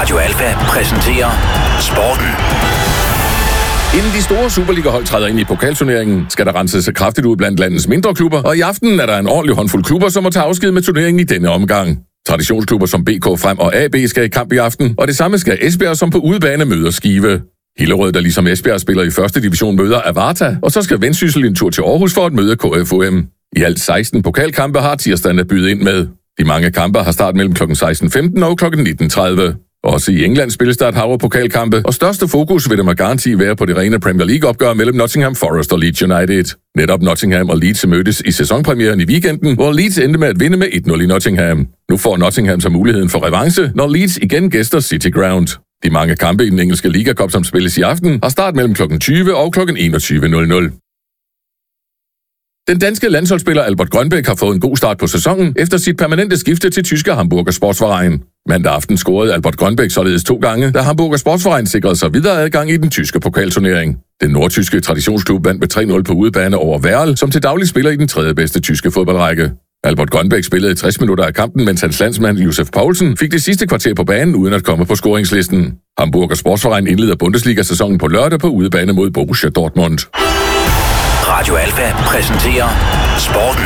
Radio Alfa præsenterer Sporten. Inden de store Superliga-hold træder ind i pokalturneringen, skal der renses sig kraftigt ud blandt landets mindre klubber, og i aften er der en ordentlig håndfuld klubber, som må tage afsked med turneringen i denne omgang. Traditionsklubber som BK Frem og AB skal i kamp i aften, og det samme skal Esbjerg, som på udebane møder Skive. Hillerød, der ligesom Esbjerg spiller i første division, møder Avarta, og så skal Vendsyssel en tur til Aarhus for at møde KFUM. I alt 16 pokalkampe har tirsdagen at byde ind med. De mange kampe har start mellem kl. 16.15 og kl. 19.30. Også i England spilles der et hav af pokalkampe, og største fokus vil det med garanti være på det rene Premier League-opgør mellem Nottingham Forest og Leeds United. Netop Nottingham og Leeds mødtes i sæsonpremieren i weekenden, hvor Leeds endte med at vinde med 1-0 i Nottingham. Nu får Nottingham så muligheden for revanche, når Leeds igen gæster City Ground. De mange kampe i den engelske Liga Cup, som spilles i aften, har start mellem kl. 20 og kl. 21.00. Den danske landsholdsspiller Albert Grønbæk har fået en god start på sæsonen efter sit permanente skifte til tyske Hamburger Sportsverein. Mandag aften scorede Albert Grønbæk således 2 gange, da Hamburger Sportsverein sikrede sig videre adgang i den tyske pokalturnering. Den nordtyske traditionsklub vandt med 3-0 på udebane over Werl, som til daglig spiller i den 3. bedste tyske fodboldrække. Albert Grønbæk spillede 60 minutter af kampen, mens hans landsmand Josef Poulsen fik det sidste kvarter på banen uden at komme på scoringslisten. Hamburger Sportsverein indleder Bundesliga-sæsonen på lørdag på udebane mod Borussia Dortmund. Radio Alfa præsenterer Sporten.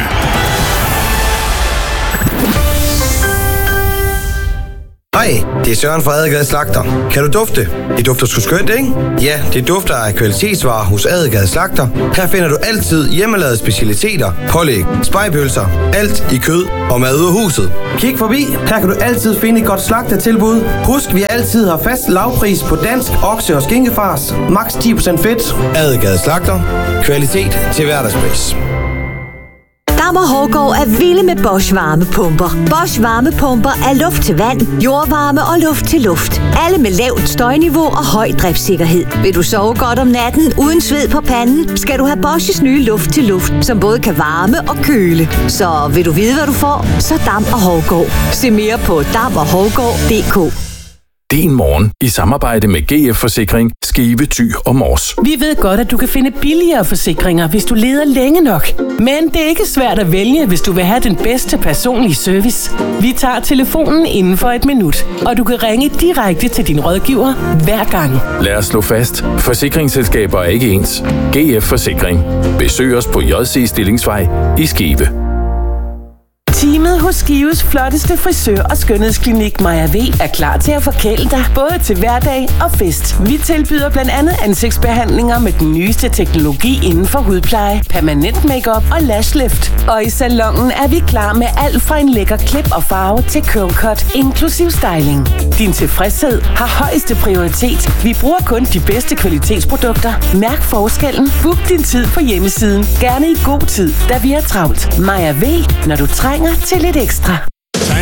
Hej, det er Søren fra Adelgade Slagter. Kan du dufte? Det dufter sgu skønt, ikke? Ja, det dufter af kvalitetsvarer hos Adelgade Slagter. Her finder du altid hjemmelavede specialiteter, pålæg, spegepølser, alt i kød og mad ud af huset. Kig forbi, her kan du altid finde et godt slagtertilbud. Husk, vi altid har fast lavpris på dansk okse- og skinkefars. Max 10% fedt. Adelgade Slagter. Kvalitet til hverdagspris. Dam & Hårgaard er vilde med Bosch varmepumper. Bosch varmepumper er luft til vand, jordvarme og luft til luft. Alle med lavt støjniveau og høj driftssikkerhed. Vil du sove godt om natten uden sved på panden, skal du have Bosch's nye luft til luft, som både kan varme og køle. Så vil du vide, hvad du får, så Dam & Hårgaard. Se mere på damoghaargaard.dk. Din morgen i samarbejde med GF Forsikring, Skive, Thy og Mors. Vi ved godt, at du kan finde billigere forsikringer, hvis du leder længe nok. Men det er ikke svært at vælge, hvis du vil have den bedste personlige service. Vi tager telefonen inden for et minut, og du kan ringe direkte til din rådgiver hver gang. Lad os slå fast. Forsikringsselskaber er ikke ens. GF Forsikring. Besøg os på JC Stillingsvej i Skive. Teamet hos Skives flotteste frisør- og skønhedsklinik Maja V er klar til at forkæle dig, både til hverdag og fest. Vi tilbyder blandt andet ansigtsbehandlinger med den nyeste teknologi inden for hudpleje, permanent makeup og lashlift. Og i salonen er vi klar med alt fra en lækker klip og farve til curlcut, inklusiv styling. Din tilfredshed har højeste prioritet. Vi bruger kun de bedste kvalitetsprodukter. Mærk forskellen. Book din tid på hjemmesiden. Gerne i god tid, da vi er travlt. Maja V, når du trænger til lidt ekstra.